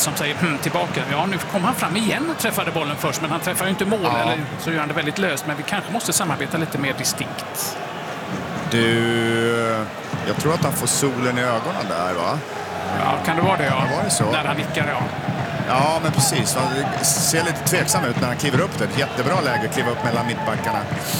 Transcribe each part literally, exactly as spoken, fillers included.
som säger hm, tillbaka. Ja, nu kom han fram igen och träffade bollen först, men han träffar ju inte mål, ja. Eller så gör han det väldigt löst. Men vi kanske måste samarbeta lite mer distinkt. Du, jag tror att han får solen i ögonen där, va? Ja, kan det vara det, ja. ja var det så? När han nickar, ja. Ja, men precis. Han ser lite tveksam ut när han kliver upp det. Ett jättebra läge att kliva upp mellan mittbackarna.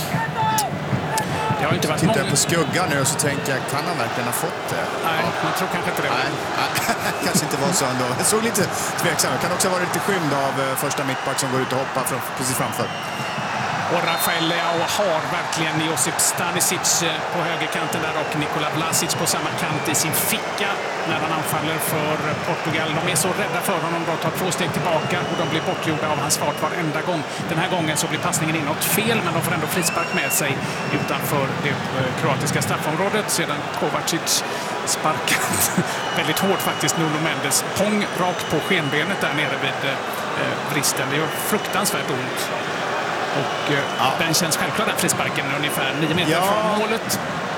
Det har inte varit Tittar många... jag på skuggan nu så tänker jag, kan han verkligen ha fått det? Nej, ja. Man tror kanske inte det. Nej, kanske inte var så ändå. Jag såg lite tveksam. Det kan också vara lite skymd av första mittback som går ut och hoppar från, precis framför. Och Rafael Leao har verkligen Josip Stanisic på högerkanten där och Nikola Vlasic på samma kant i sin ficka när han anfaller för Portugal. De är så rädda för honom, de tar två steg tillbaka och de blir bortgjorda av hans fart varenda gång. Den här gången så blir passningen inåt fel, men de får ändå frispark med sig utanför det kroatiska straffområdet. Sedan Kovacic sparkat väldigt hårt faktiskt Nuno Mendes. Pång rakt på skenbenet där nere vid eh, vristen. Det gör fruktansvärt ont. Och eh, ja. Den känns självklart den frisparken ungefär nio meter ja. Från målet.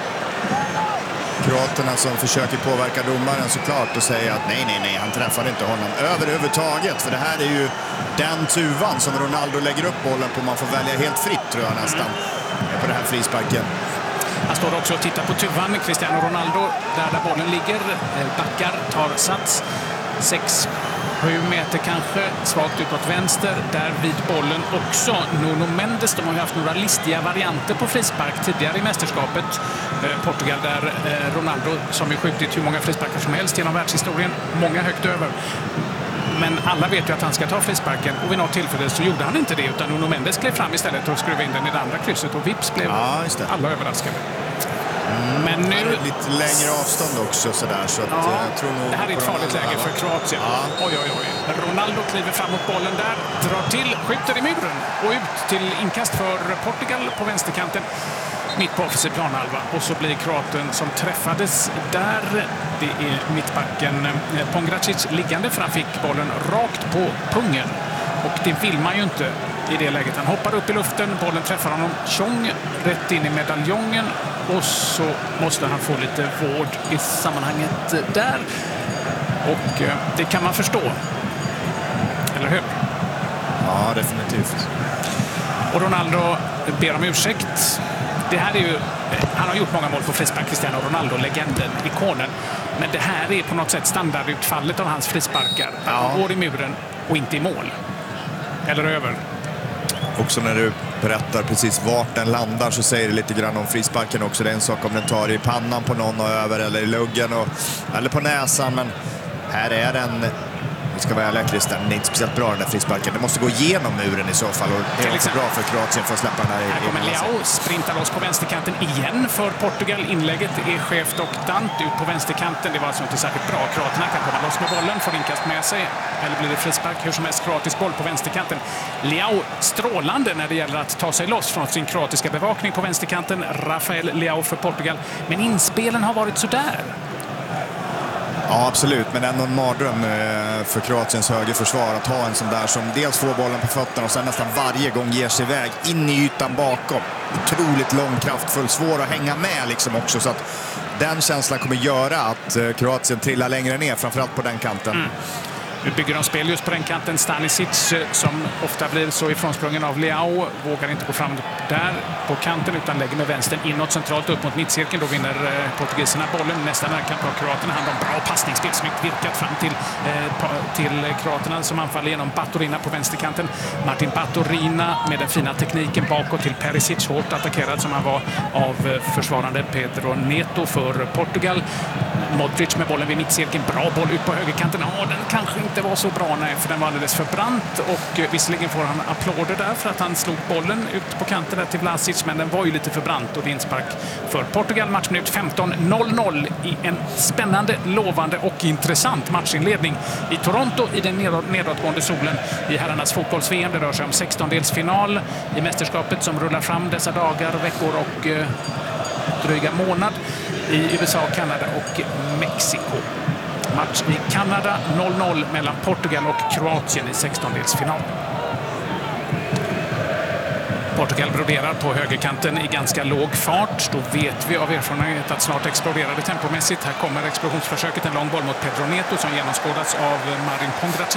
Kroaterna som försöker påverka domaren såklart och säger att nej, nej, nej, han träffade inte honom överhuvudtaget. För det här är ju den tuvan som Ronaldo lägger upp bollen på. Man får välja helt fritt, tror jag nästan, mm. på den här frisparken. Han står också och tittar på tuvan. Cristiano Ronaldo, där, där bollen ligger, backar, tar sats. Sex Sju meter kanske, svagt utåt vänster, där vid bollen också Nuno Mendes. De har ju haft några listiga varianter på frispark tidigare i mästerskapet. Eh, Portugal där eh, Ronaldo, som ju skjutit hur många frisparkar som helst genom världshistorien, många högt över. Men alla vet ju att han ska ta frisparken och vid något tillfälle så gjorde han inte det, utan Nuno Mendes klev fram istället och skruvade in den i det andra krysset och vips blev ja, alla överraskade. Mm, men nu lite längre avstånd också sådär, så att, ja, jag tror nog det här är ett farligt läge för Kroatien. Ja. Oj, oj, oj. Ronaldo kliver fram mot bollen där, drar till, skjuter i muren och ut till inkast för Portugal på vänsterkanten. Mitt på offensiv planhalva. Och så blir kroaten som träffades där. Det är mittbacken Pongracic liggande, för han fick bollen rakt på pungen. Och det vill man ju inte i det läget. Han hoppar upp i luften, bollen träffar honom tjong rätt in i medaljongen. Och så måste han få lite vård i sammanhanget där. Och det kan man förstå. Eller hur? Ja, definitivt. Och Ronaldo ber om ursäkt. Det här är ju, han har gjort många mål på frispark, Cristiano Ronaldo, legenden, ikonen. Men det här är på något sätt standardutfallet av hans frisparkar. Han ja. går i muren och inte i mål. Eller över. Också när du berättar precis vart den landar så säger det lite grann om frisparken också. Det är en sak om den tar i pannan på någon och över, eller i luggen och, eller på näsan. Men här är den... Vi ska vara ärliga, Christian, det är inte speciellt bra den där frisparken. Det måste gå igenom muren i så fall, och det är inte bra för Kroatien för att släppa den här. Här kommer Leao, sprintar loss på vänsterkanten igen för Portugal. Inlägget är skevt och dant ut på vänsterkanten. Det var alltså inte särskilt bra. Kroaterna kan komma loss med bollen, får inkast med sig. Eller blir det frispark? Hur som helst, kroatisk boll på vänsterkanten. Leao strålande när det gäller att ta sig loss från sin kroatiska bevakning på vänsterkanten. Rafael Leao för Portugal. Men inspelen har varit sådär. Ja, absolut. Men ändå en mardröm för Kroatiens högerförsvar att ha en sån där som dels får bollen på fötterna och sen nästan varje gång ger sig iväg in i ytan bakom. Otroligt lång, kraftfull, svår att hänga med liksom också. Så att den känslan kommer göra att Kroatien trillar längre ner, framförallt på den kanten. Mm. Nu bygger de spel just på den kanten. Stanisic, som ofta blir så ifrånsprungen av Leao, vågar inte gå fram där på kanten utan lägger med vänstern inåt centralt upp mot mittcirkeln. Då vinner portugiserna bollen. Nästa närkamp har kroaterna hand om. Bra passningsspel, snyggt virkat fram till, eh, till kroaterna som anfaller genom Baturina på vänsterkanten. Martin Baturina med den fina tekniken bakåt till Perisic, hårt attackerad som han var av försvarande Pedro Neto för Portugal. Modric med bollen vid mittcirkeln. Bra boll ut på högerkanten. Ja, den kanske inte var så bra, nej, för den var alldeles för brant. Och visserligen får han applåder där för att han slog bollen ut på kanten där till Vlasic, men den var ju lite för brant och det är inspark för Portugal. Matchminut femton noll noll i en spännande, lovande och intressant matchinledning i Toronto i den nedåtgående solen i herrarnas fotbolls-V M. Det rör sig om sextondelsfinal i mästerskapet som rullar fram dessa dagar, veckor och eh, dryga månad i U S A, Kanada och Mexiko. Match i Kanada noll noll mellan Portugal och Kroatien i sextondelsfinal. Portugal broderar på högerkanten i ganska låg fart. Då vet vi av erfarenhet att snart exploderar det tempomässigt. Här kommer explosionsförsöket, en lång boll mot Pedro Neto som genomskådats av Marin Pongracic.